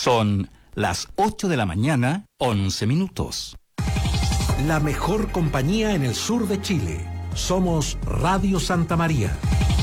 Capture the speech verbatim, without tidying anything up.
Son las ocho de la mañana, once minutos. La mejor compañía en el sur de Chile. Somos Radio Santa María.